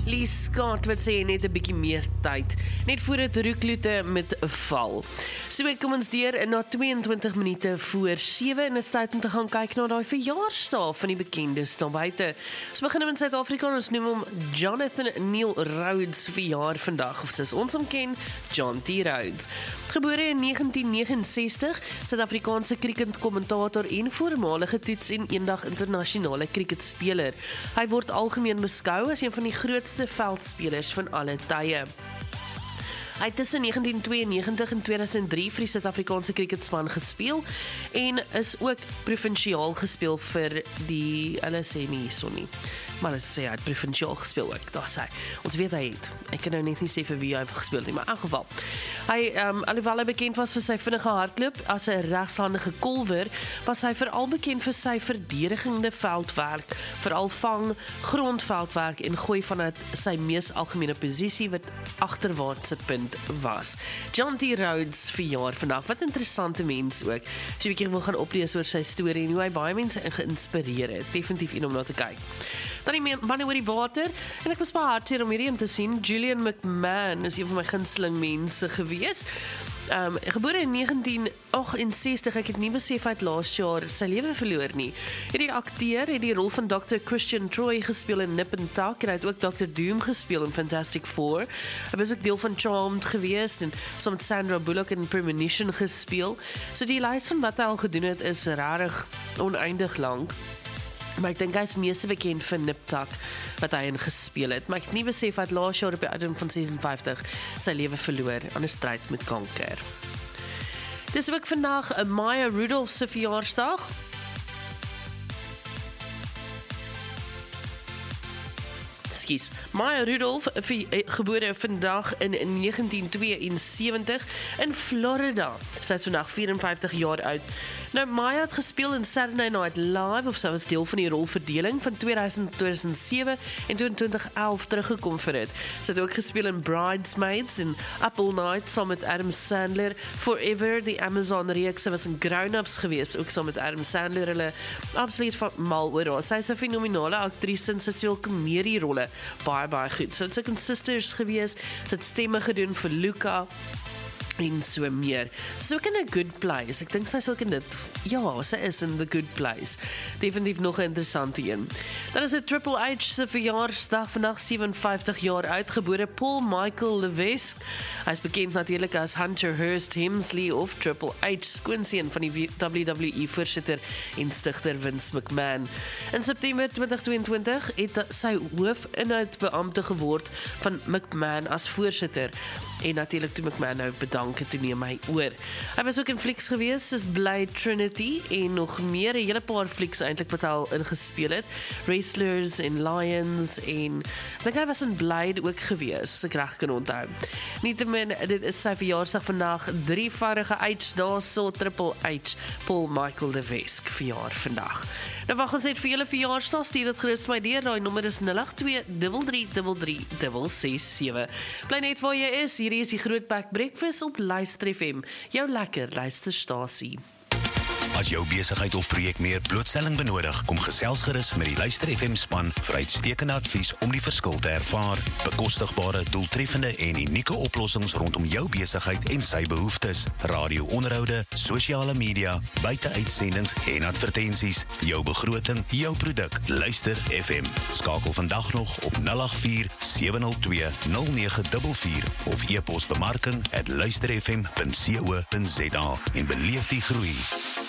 Lee Scott wat sê net 'n bietjie meer tyd, net voor dit Roekloete met 'n val. So kom ons deur na 22 minute voor 7 en dit is tyd om te gaan kyk na daai verjaarsdag van die bekendes daar buite. Ons begin in Suid-Afrika en ons noem hom Jonathan Neil Rhodes verjaar vandag, of soos ons hom ken, John T. Rhodes. Gebore in 1969, Suid-Afrikaanse cricketkommentator en voormalige toets- en eendag internasionale cricketspeler. Hy word algemeen beskou as een van die grootste veldspelers van alle tye. Hy het tussen 1992 en 2003 vir die Suid-Afrikaanse cricketspan gespeel en is ook provinsiaal gespeel vir die, hulle sê nie hierso nie, maar hulle sê hy het provinsiaal gespeel ook, daar sê, ons weet hy het, ek kan nou net nie sê vir wie hy gespeel nie, maar in elk geval, hy, alhoewel hy bekend was vir sy vinnige hardloop, as 'n regshandige kolwer, was hy veral bekend vir sy verdedigende veldwerk, veral vang, grondveldwerk en gooi vanuit sy mees algemene posisie wat agterwaartse punt was. John T. Rhodes verjaar vandag, wat interessante mens ook, as jy 'n bietjie wil gaan oplees oor sy storie en hoe hy baie mense geïnspireer het, definitief een om na te kyk. Dan die manne oor die water, en ek was baie hartseer om hierdie te sien, Julian McMahon is een van my gunsteling mense gewees, gebore in 1968, ek het nie besef hy het laas jaar sy lewe verloor nie. Hierdie akteur het die rol van Dr. Christian Troy gespeel in Nip and Tuck, en hy het ook Dr. Doom gespeel in Fantastic Four. Hy was ook deel van Charmed geweest, en saam met Sandra Bullock in Premonition gespeel. So die lys van wat hy al gedoen het, is rarig oneindig lank. Maar ek dink hy is meeste bekend vir Nip Tuck, wat hy in gespeel het. Maar ek het nie besef hy het laas jaar op die ouderdom van 56 sy lewe verloor aan 'n stryd met kanker. Dis ook vandag Maya Rudolph se verjaarsdag. Maya Rudolph, gebore vandag in 1972 in Florida. Sy is vandag 54 jaar oud. Nou, Maya het gespeel in Saturday Night Live, of sy was deel van die rolverdeling van 2007 en 2011 teruggekom vir dit. Sy het ook gespeel in Bridesmaids en Up All Night saam met Adam Sandler, Forever, die Amazon reeks, sy was in Grown Ups geweest, ook saam met Adam Sandler, hulle absoluut van mal oor haar. Sy is 'n fenominale aktrise en sy speel komedierolle baie goed. So het ook in Sisters gewees, sy het stemme gedoen vir Luca en so meer. Sy is ook in A Good Place. Ek dink sy is ook in dit. Ja, sy is in The Good Place. Definitief nog 'n interessante een. Dan is dit Triple H se verjaarsdag, vandag 57 jaar oud, gebore Paul Michael Levesque. Hy is bekend natuurlik as Hunter Hearst Helmsley of Triple H, skoonseun van die WWE voorsitter en stigter Vince McMahon. In September 2022 het sy hoofinhoudbeampte geword van McMahon as voorsitter. En natuurlik toe McMahon nou bedank het, toe neem hy oor. Hy was ook in flieks gewees, soos Blade Trinity en nog meer, 'n hele paar flieks eintlik wat hy al ingespeel het. Wrestlers en Lions en ek dink hy was in Blade ook gewees, as ek reg kan onthou. Nietemin, dit is sy verjaarsdag vandag, 3-voudige H, daarso Triple H, Paul Michael Levesque verjaar vandag. Nou wag ons net vir julle verjaarsdag, stuur dit gerus my deur, daai nommer is 082333367. Bly net waar jy is, hierdie is die Grootbek Breakfast op Luister FM, jou lekker luisterstasie. As jou besigheid of projek meer blootstelling benodig, kom gesels gerus met die Luister FM span vir uitstekende advies om die verskil te ervaar. Bekostigbare, doeltreffende en unieke oplossings rondom jou besigheid en sy behoeftes. Radio-onderhoude, sosiale media, buiteuitsendings en advertensies. Jou begroting, jou produk. Luister FM. Skakel vandag nog op 084-702-0944 of e-pos bemarking@luisterfm.co.za en beleef die groei.